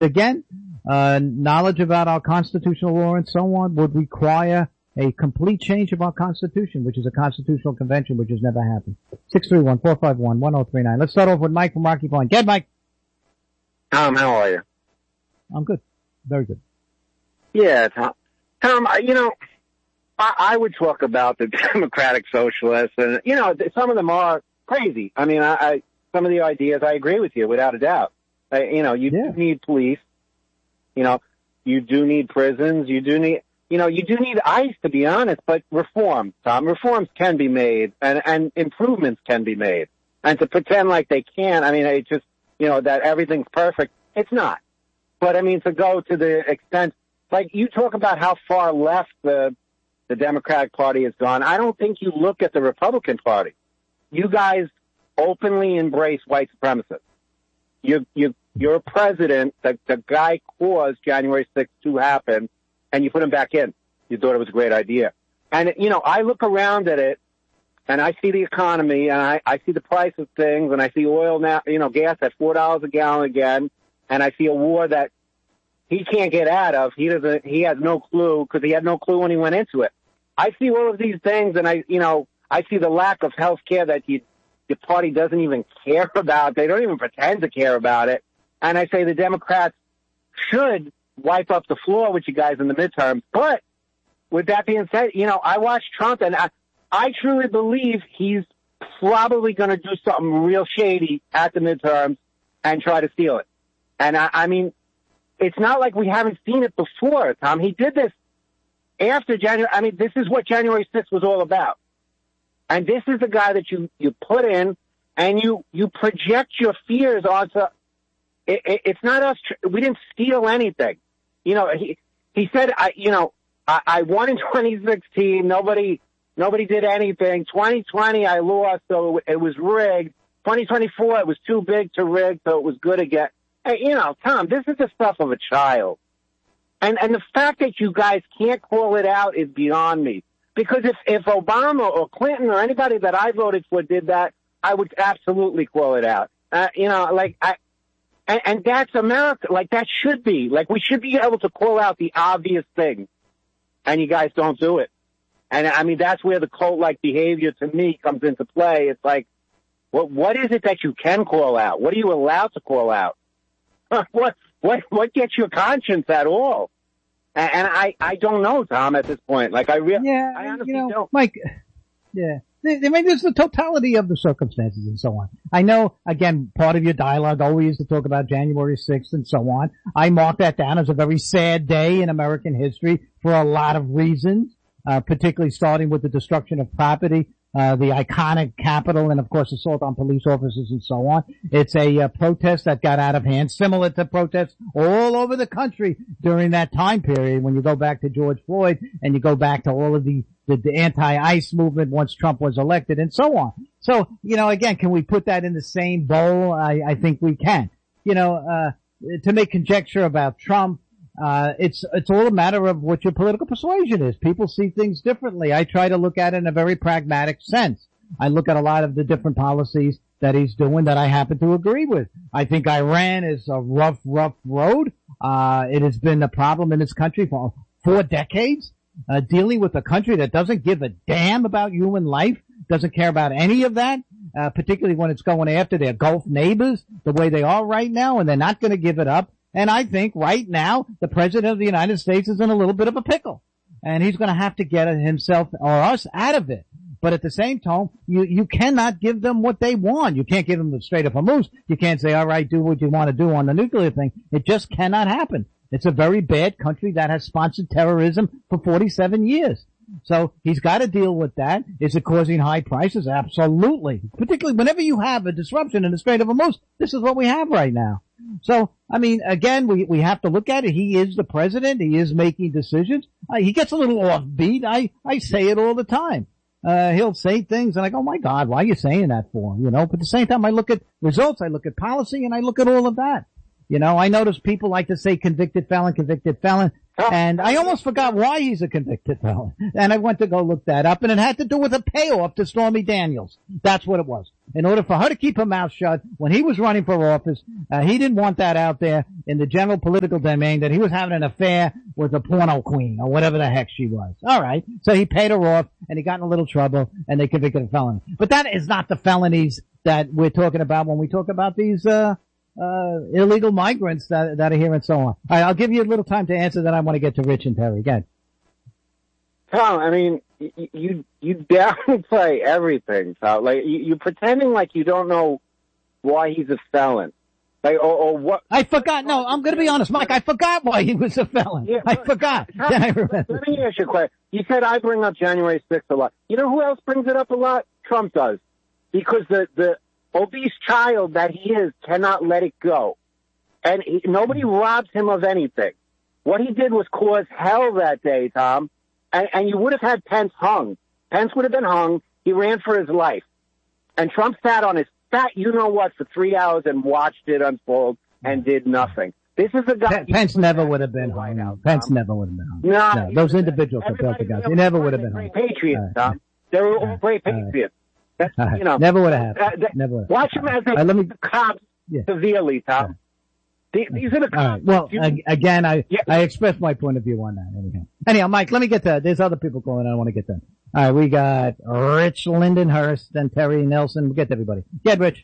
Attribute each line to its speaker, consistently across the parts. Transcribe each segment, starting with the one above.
Speaker 1: again, knowledge about our constitutional law and so on would require a complete change of our Constitution, which is a constitutional convention, which has never happened. 631-451-1039. Let's start off with Mike from Rocky Point. Get Mike.
Speaker 2: Tom, how are you?
Speaker 1: I'm good. Very good.
Speaker 2: Yeah, Tom. Tom, I would talk about the democratic socialists, and, some of them are crazy. I mean, some of the ideas, I agree with you, without a doubt. You do need police. You do need prisons. You do need ICE, to be honest, but reforms can be made, and improvements can be made. And to pretend like they can't, it's just, that everything's perfect. It's not. But, to go to the extent, like you talk about how far left the Democratic Party has gone, I don't think you look at the Republican Party. You guys openly embrace white supremacists. You're a president, the guy caused January 6th to happen, and you put him back in. You thought it was a great idea. And, I look around at it, and I see the economy, and I see the price of things, and I see oil now, gas at $4 a gallon again, and I see a war that he can't get out of. He has no clue, because he had no clue when he went into it. I see all of these things, and I see the lack of health care that the party doesn't even care about. They don't even pretend to care about it. And I say the Democrats should wipe up the floor with you guys in the midterms. But with that being said, I watched Trump, and I truly believe he's probably going to do something real shady at the midterms and try to steal it. And it's not like we haven't seen it before, Tom. He did this after January. This is what January 6th was all about. And this is the guy that you put in, and you project your fears onto. It's not us. We didn't steal anything. He said, I won in 2016. Nobody did anything. 2020, I lost, so it was rigged. 2024, it was too big to rig, so it was good again. Hey, Tom, this is the stuff of a child. And the fact that you guys can't call it out is beyond me. Because if Obama or Clinton or anybody that I voted for did that, I would absolutely call it out. And that's America. Like, that should be. Like, we should be able to call out the obvious thing. And you guys don't do it. And, that's where the cult-like behavior, to me, comes into play. It's like, what is it that you can call out? What are you allowed to call out? What gets your conscience at all? And I don't know, Tom, at this point. Like, I honestly don't.
Speaker 1: Mike, yeah. There's the totality of the circumstances and so on. I know, again, part of your dialogue always to talk about January 6th and so on. I mark that down as a very sad day in American history for a lot of reasons, particularly starting with the destruction of property, the iconic Capitol, and of course assault on police officers and so on. It's a protest that got out of hand, similar to protests all over the country during that time period when you go back to George Floyd and you go back to all of the anti-ICE movement once Trump was elected and so on. So, again, can we put that in the same bowl? I think we can. To make conjecture about Trump, it's all a matter of what your political persuasion is. People see things differently. I try to look at it in a very pragmatic sense. I look at a lot of the different policies that he's doing that I happen to agree with. I think Iran is a rough road. It has been a problem in this country for 4 decades. Dealing with a country that doesn't give a damn about human life, doesn't care about any of that, particularly when it's going after their Gulf neighbors the way they are right now, and they're not going to give it up. And I think right now the President of the United States is in a little bit of a pickle, and he's going to have to get himself or us out of it. But at the same time, you cannot give them what they want. You can't give them the Strait of Hormuz. You can't say, all right, do what you want to do on the nuclear thing. It just cannot happen. It's a very bad country that has sponsored terrorism for 47 years. So he's got to deal with that. Is it causing high prices? Absolutely. Particularly whenever you have a disruption in the Strait of Hormuz, this is what we have right now. So, again, we have to look at it. He is the president. He is making decisions. He gets a little offbeat. I say it all the time. He'll say things and I go, oh my God, why are you saying that for? But at the same time, I look at results, I look at policy, and I look at all of that. I notice people like to say convicted felon. And I almost forgot why he's a convicted felon. And I went to go look that up, and it had to do with a payoff to Stormy Daniels. That's what it was. In order for her to keep her mouth shut when he was running for office, he didn't want that out there in the general political domain that he was having an affair with a porno queen or whatever the heck she was. All right. So he paid her off, and he got in a little trouble, and they convicted a felony. But that is not the felonies that we're talking about when we talk about these illegal migrants that are here and so on. All right, I'll give you a little time to answer, then I want to get to Rich and Terry. Again.
Speaker 2: Tom, I mean, you downplay everything, Tom. Like, you're pretending like you don't know why he's a felon. Like, or what?
Speaker 1: I forgot. No, I'm going to be honest, Mike. I forgot why he was a felon. Yeah, I forgot. Then I remember.
Speaker 2: Let me ask you a question. You said I bring up January 6th a lot. You know who else brings it up a lot? Trump does. Because the obese child that he is cannot let it go. And nobody robs him of anything. What he did was cause hell that day, Tom. And you would have had Pence hung. Pence would have been hung. He ran for his life. And Trump sat on his fat you-know-what for 3 hours and watched it unfold and did nothing. This is a guy...
Speaker 1: Pence never would have been hung. Pence never would have been hung. No, those individuals that built the guys. They never would have been hung.
Speaker 2: Patriots, Tom. They were all great patriots. That's,
Speaker 1: you know, never would have happened. Never.
Speaker 2: Watch them as they the cops severely, Tom. These are the cops.
Speaker 1: All right. Well, again, I expressed my point of view on that. Anyhow, Mike, let me get to, there's other people calling. I want to get them. All right, we got Rich Lindenhurst, then Terry Nelson. We'll get to everybody. Get Rich.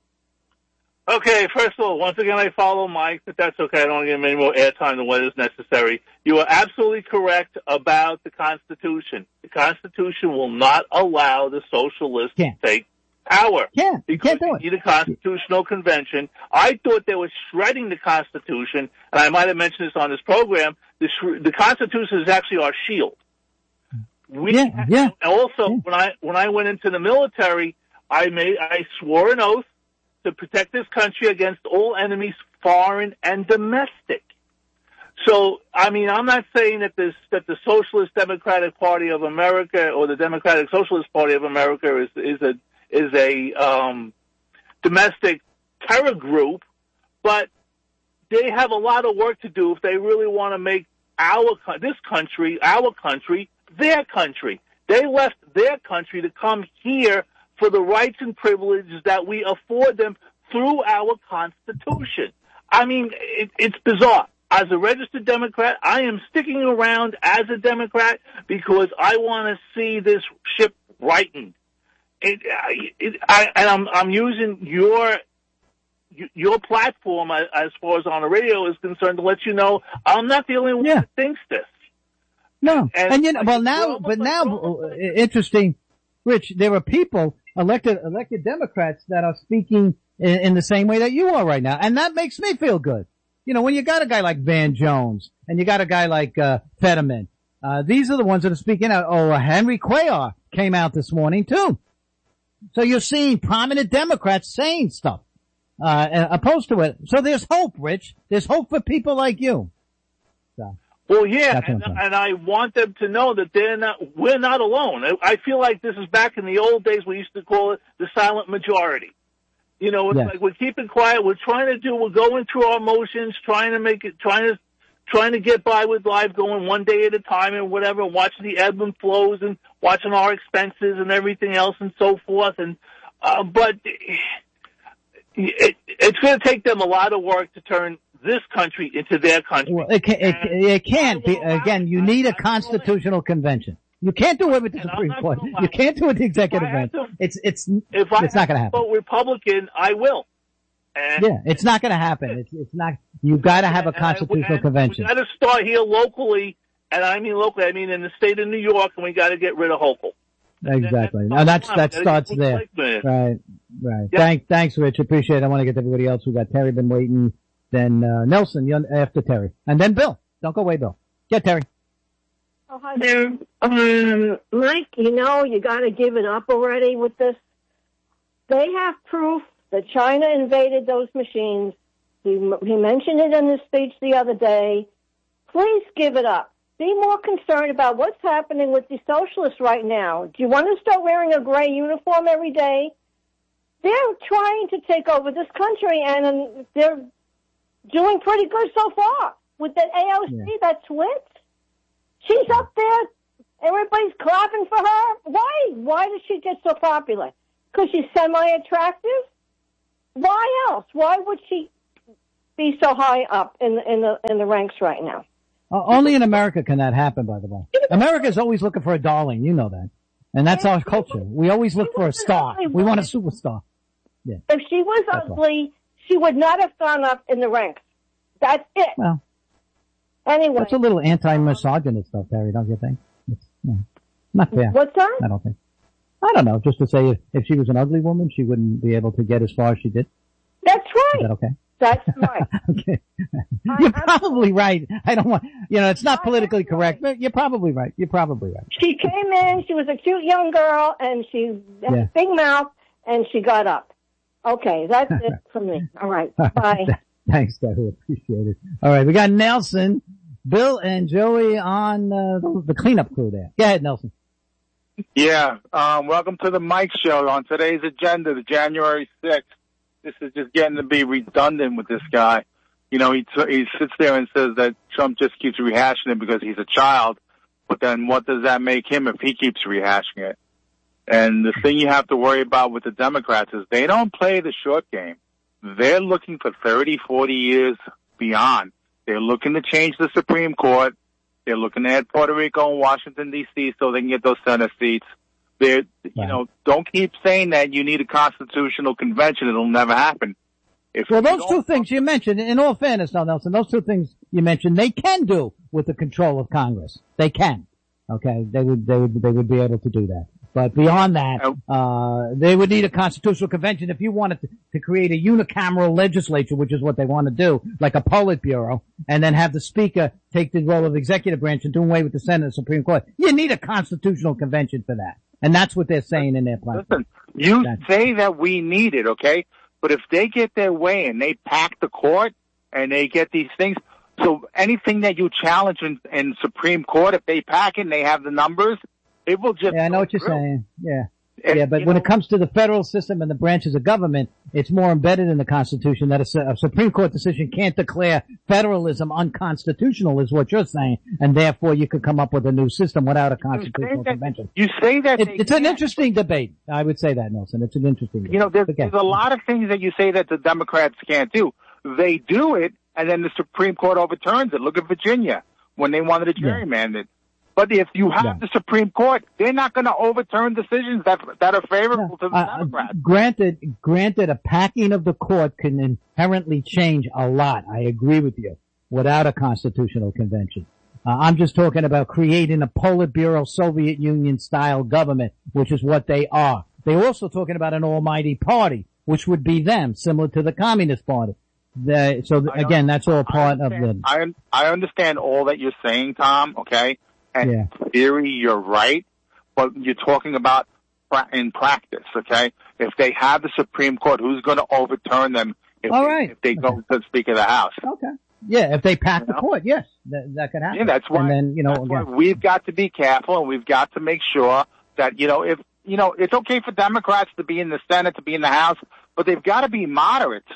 Speaker 3: Okay, first of all, once again, I follow Mike, but that's okay. I don't want to give him any more airtime than what is necessary. You are absolutely correct about the Constitution. The Constitution will not allow the socialists to take power.
Speaker 1: You can't do it.
Speaker 3: You need a constitutional convention. I thought they were shredding the Constitution, and I might have mentioned this on this program. The Constitution is actually our shield. Also, when I went into the military, I swore an oath to protect this country against all enemies, foreign and domestic. So, I mean, I'm not saying that the Socialist Democratic Party of America or the Democratic Socialist Party of America is a domestic terror group, but they have a lot of work to do if they really want to make our country, their country. They left their country to come here for the rights and privileges that we afford them through our Constitution. I mean, it's bizarre. As a registered Democrat, I am sticking around as a Democrat because I want to see this ship rightened. I'm using your platform as far as on the radio is concerned to let you know I'm not the only one that thinks this.
Speaker 1: No, and you know, now, interesting, Rich. There are people elected Democrats that are speaking in the same way that you are right now, and that makes me feel good. You know, when you got a guy like Van Jones and you got a guy like Fetterman, these are the ones that are speaking out. Oh, Henry Cuellar came out this morning too. So you're seeing prominent Democrats saying stuff opposed to it. So there's hope, Rich. There's hope for people like you. So.
Speaker 3: Well, yeah, and I want them to know that we're not alone. I feel like this is back in the old days. We used to call it the silent majority. You know, it's like we're keeping quiet. We're going through our motions, trying to get by with life, going one day at a time and whatever, watching the ebb and flows and watching our expenses and everything else and so forth. And, but it's going to take them a lot of work to turn this country into their country.
Speaker 1: Well, it can't be. Again, you need a constitutional convention. You can't do it with the Supreme Court. You can't do it with the executive branch. It's not going to happen.
Speaker 3: Vote Republican, I will.
Speaker 1: And it's not going to happen. It's not. You've got to have a constitutional convention.
Speaker 3: We got to start here locally, and I mean locally. I mean in the state of New York, and we got to get rid of Hochul.
Speaker 1: Exactly. Now that starts there. Right. Yep. Thanks, Rich. Appreciate it. I want to get to everybody else. We got Terry been waiting. Then Nelson after Terry, and then Bill. Don't go away, Bill. Get Terry.
Speaker 4: Oh, hi there. Mike, you know, you got to give it up already with this. They have proof that China invaded those machines. He mentioned it in his speech the other day. Please give it up. Be more concerned about what's happening with the socialists right now. Do you want to start wearing a gray uniform every day? They're trying to take over this country, and they're doing pretty good so far. with the AOC that switched? She's up there. Everybody's clapping for her. Why? Why did she get so popular? Because she's semi-attractive? Why else? Why would she be so high up in the ranks right now?
Speaker 1: Only in America can that happen, by the way. America's always looking for a darling. You know that. And that's our culture. We always look for a star. We want a superstar. Yeah.
Speaker 4: If she was ugly, she would not have gone up in the ranks. That's it.
Speaker 1: Well,
Speaker 4: anyway.
Speaker 1: That's a little anti-misogynist stuff, Terry, don't you think? It's not fair.
Speaker 4: What's that?
Speaker 1: I don't think. I don't know. Just to say if she was an ugly woman, she wouldn't be able to get as far as she did.
Speaker 4: That's right.
Speaker 1: Is that okay?
Speaker 4: That's right.
Speaker 1: Okay. You're probably right. I don't want, it's not politically correct, but you're probably right. You're probably right.
Speaker 4: She came in, she was a cute young girl, and she had a big mouth, and she got up. Okay, that's it from me. All right, bye.
Speaker 1: Thanks, Debbie. Appreciate it. All right, we got Nelson, Bill, and Joey on the cleanup crew there. Go ahead, Nelson.
Speaker 5: Yeah, welcome to the Mike Show. On today's agenda, the January 6th. This is just getting to be redundant with this guy. He sits there and says that Trump just keeps rehashing it because he's a child. But then what does that make him if he keeps rehashing it? And the thing you have to worry about with the Democrats is they don't play the short game. They're looking for 30, 40 years beyond. They're looking to change the Supreme Court. They're looking to add Puerto Rico and Washington, D.C. so they can get those Senate seats. Don't keep saying that you need a constitutional convention. It'll never happen.
Speaker 1: Those two things you mentioned, in all fairness, now, Nelson, those two things you mentioned, they can do with the control of Congress. They can. Okay, they would be able to do that. But beyond that, they would need a constitutional convention if you wanted to create a unicameral legislature, which is what they want to do, like a Politburo, and then have the Speaker take the role of executive branch and do away with the Senate and Supreme Court. You need a constitutional convention for that. And that's what they're saying in their plan.
Speaker 5: Listen, you say that we need it, okay? But if they get their way and they pack the court and they get these things, so anything that you challenge in Supreme Court, if they pack it and they have the numbers, it will just.
Speaker 1: Yeah, I know what you're saying. Yeah. But when it comes to the federal system and the branches of government, it's more embedded in the Constitution that a Supreme Court decision can't declare federalism unconstitutional, is what you're saying, and therefore you could come up with a new system without a constitutional convention.
Speaker 5: You say that
Speaker 1: it's an interesting debate. I would say that, Nelson. It's an interesting debate.
Speaker 5: There's a lot of things that you say that the Democrats can't do. They do it, and then the Supreme Court overturns it. Look at Virginia when they wanted to gerrymander it. But if you have the Supreme Court, they're not going to overturn decisions that are favorable to the Democrats.
Speaker 1: Granted, a packing of the court can inherently change a lot. I agree with you. Without a constitutional convention, I'm just talking about creating a Politburo Soviet Union style government, which is what they are. They're also talking about an almighty party, which would be them, similar to the Communist Party. That's all part of the.
Speaker 5: I understand all that you're saying, Tom. Okay. And in theory, you're right, but you're talking about in practice, okay? If they have the Supreme Court, who's going to overturn them if they go to the Speaker of the House?
Speaker 1: Okay. Yeah, if they pack the court, yes, that could happen.
Speaker 5: Yeah, that's why. And then, that's why we've got to be careful, and we've got to make sure that, if it's okay for Democrats to be in the Senate, to be in the House, but they've got to be moderates.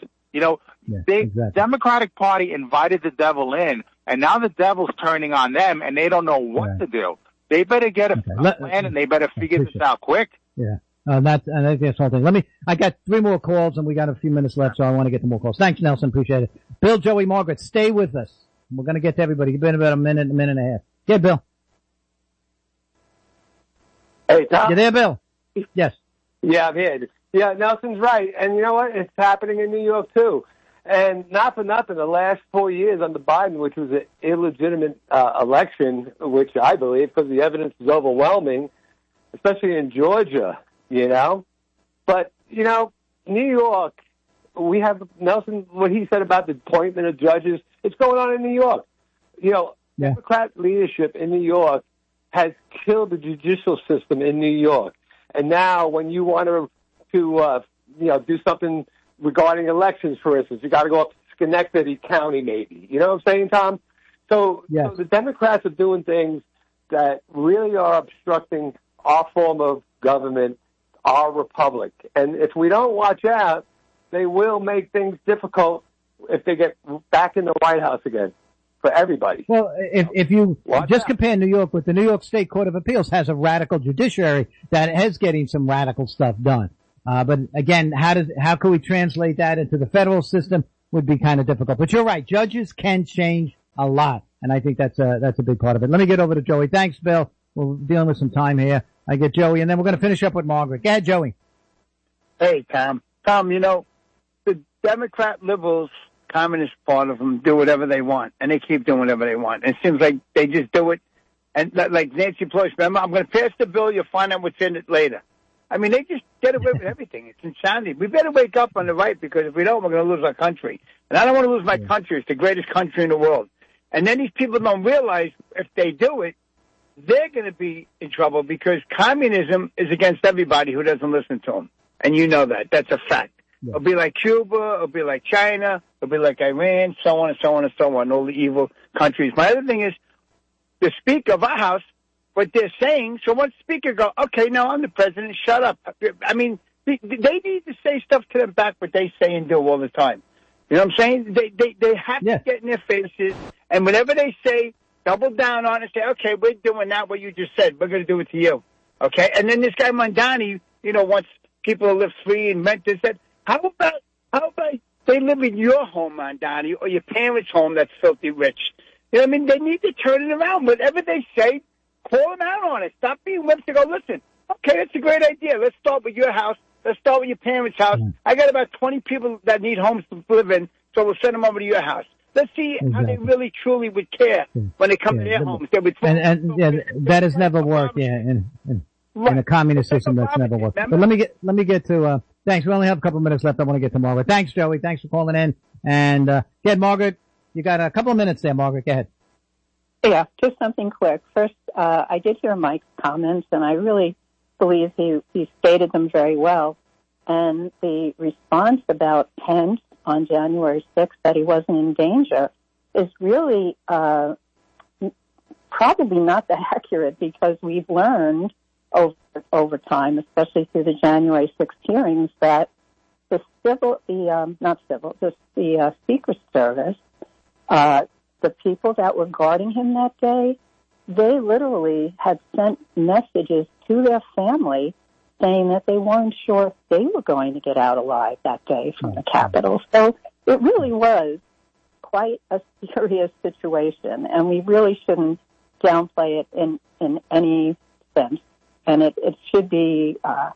Speaker 5: The Democratic Party invited the devil in, and now the devil's turning on them, and they don't know what to do. They better get a plan, and they better figure this out quick.
Speaker 1: Yeah. That's the whole thing. I got 3 more calls, and we got a few minutes left, so I want to get to more calls. Thanks, Nelson. Appreciate it. Bill, Joey, Margaret, stay with us. We're going to get to everybody. It's been about a minute and a half. Yeah, Bill.
Speaker 6: Hey, Tom.
Speaker 1: You there, Bill? Yes.
Speaker 6: Yeah, I'm here. Yeah, Nelson's right. And you know what? It's happening in New York, too. And not for nothing, the last 4 years under Biden, which was an illegitimate election, which I believe, because the evidence is overwhelming, especially in Georgia, But, New York, we have Nelson, what he said about the appointment of judges, it's going on in New York. Democrat leadership in New York has killed the judicial system in New York. And now when you want to do something regarding elections, for instance, you got to go up to Schenectady County, maybe. You know what I'm saying, Tom? So the Democrats are doing things that really are obstructing our form of government, our republic. And if we don't watch out, they will make things difficult if they get back in the White House again. for everybody.
Speaker 1: Well, if you just compare New York with the New York State Court of Appeals has a radical judiciary that is getting some radical stuff done. But again, how can we translate that into the federal system would be kind of difficult. But you're right. Judges can change a lot. And I think that's a big part of it. Let me get over to Joey. Thanks, Bill. We're dealing with some time here. I get Joey, and then we're going to finish up with Margaret. Go ahead, Joey.
Speaker 7: Hey, Tom. Tom, the Democrat liberals, Communist part of them, do whatever they want, and they keep doing whatever they want. It seems like they just do it. And like Nancy Pelosi, remember, I'm going to pass the bill, you'll find out what's in it later. I mean, they just get away with everything. It's insanity. We better wake up on the right, because if we don't, we're going to lose our country. And I don't want to lose my country. It's the greatest country in the world. And then these people don't realize if they do it, they're going to be in trouble, because communism is against everybody who doesn't listen to them. And you know that. That's a fact. Yeah. It'll be like Cuba. It'll be like China. It'll be like Iran, so on and so on and so on, all the evil countries. My other thing is the Speaker of our House, what they're saying. So once the Speaker go, okay, no, I'm the President, shut up. I mean, they need to say stuff to them back what they say and do all the time. You know what I'm saying? They have to get in their faces, and whatever they say, double down on it, say, okay, we're doing that, what you just said. We're going to do it to you. Okay? And then this guy Mondani, wants people to live free and rent this, that. How about they live in your home, Mondani, or your parents' home that's filthy rich? You know what I mean? They need to turn it around. Whatever they say, call them out on it. Stop being whips to go, listen, okay, that's a great idea. Let's start with your house. Let's start with your parents' house. I got about 20 people that need homes to live in, so we'll send them over to your house. Let's see how they really, truly would care when they come to their homes. They would
Speaker 1: that has never worked, in a communist system. That's never worked. But let me get to, thanks. We only have a couple of minutes left. I want to get to Margaret. Thanks, Joey. Thanks for calling in. And, Margaret, you got a couple of minutes there, Margaret. Go ahead.
Speaker 8: Yeah, just something quick. First, I did hear Mike's comments, and I really believe he stated them very well. And the response about Pence on January 6th, that he wasn't in danger, is really probably not that accurate, because we've learned over time, especially through the January 6th hearings, that the Secret Service, the people that were guarding him that day, they literally had sent messages to their family saying that they weren't sure if they were going to get out alive that day from the Capitol. So it really was quite a serious situation, and we really shouldn't downplay it in any sense. And it should be,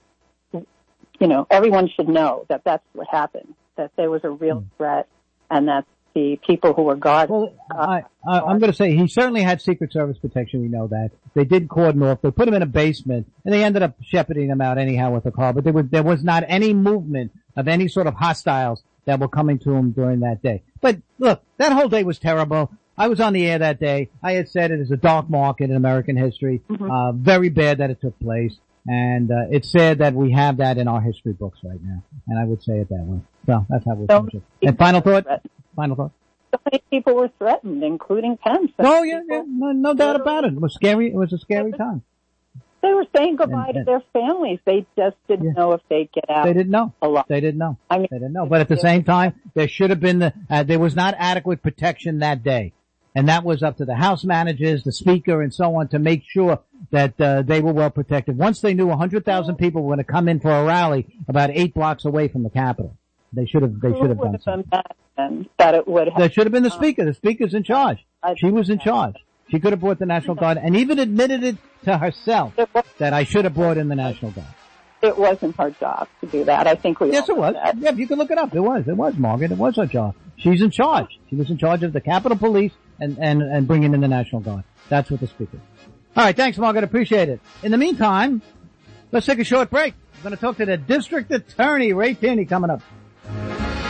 Speaker 8: everyone should know that that's what happened, that there was a real threat, and that the people who were guarding.
Speaker 1: Well, I'm going to say he certainly had Secret Service protection. We know that. They did cordon off. They put him in a basement, and they ended up shepherding him out anyhow with a car. But there was not any movement of any sort of hostiles that were coming to him during that day. But look, that whole day was terrible. I was on the air that day. I had said it is a dark market in American history. Very bad that it took place. And it's sad that we have that in our history books right now. And I would say it that way. So that's how we'll finish it. And final thought? So
Speaker 8: many people were threatened, including Pence.
Speaker 1: Oh, yeah. No doubt about it. It was scary. It was a scary time.
Speaker 8: They were saying goodbye to their families. They just didn't know if they'd get out.
Speaker 1: They didn't know. They didn't know. But at the same time, there should have been there was not adequate protection that day. And that was up to the House managers, the Speaker, and so on to make sure that they were well protected. Once they knew 100,000 people were going to come in for a rally about 8 blocks away from the Capitol, they should have done something.
Speaker 8: That it would have.
Speaker 1: That should have been the Speaker. The Speaker's in charge. She was in charge. She could have brought the National Guard and even admitted it to herself that I should have brought in the National Guard.
Speaker 8: It wasn't her job to do that. I think we.
Speaker 1: Yes, it was. Yeah, you can look it up. It was, Margaret. It was her job. She's in charge. She was in charge of the Capitol Police and bringing in the National Guard. That's what the Speaker. All right. Thanks, Margaret. Appreciate it. In the meantime, let's take a short break. We're going to talk to the District Attorney, Ray Tierney, coming up.